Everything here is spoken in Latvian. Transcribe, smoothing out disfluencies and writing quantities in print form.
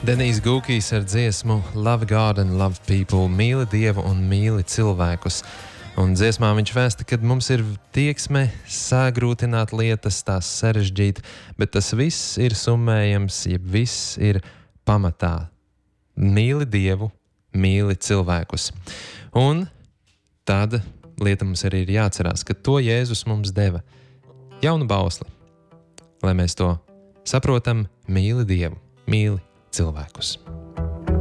Denijs Gūkijs ar dziesmu Love God and Love People, mīli Dievu un mīli cilvēkus. Un dziesmā viņš vēsta, ka mums ir tieksme sagrūtināt lietas, tās sarežģīt, bet tas viss ir summējams, ja viss ir pamatā. Mīli Dievu, mīli cilvēkus. Un tāda lieta mums arī ir jāatcerās, ka to Jēzus mums deva jaunu bausli, lai mēs to saprotam, mīli Dievu, mīli cilvēkus.